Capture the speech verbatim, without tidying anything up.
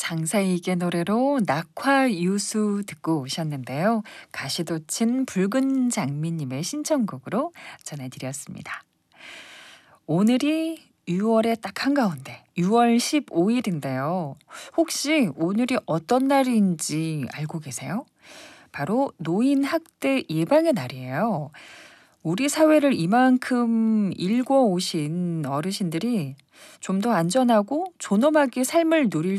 장사이게 노래로 낙화유수 듣고 오셨는데요. 가시돋친 붉은 장미님의 신청곡으로 전해드렸습니다. 오늘이 유월의 딱 한가운데 유월 십오일인데요. 혹시 오늘이 어떤 날인지 알고 계세요? 바로 노인 학대 예방의 날이에요. 우리 사회를 이만큼 일궈 오신 어르신들이 좀 더 안전하고 존엄하게 삶을 누릴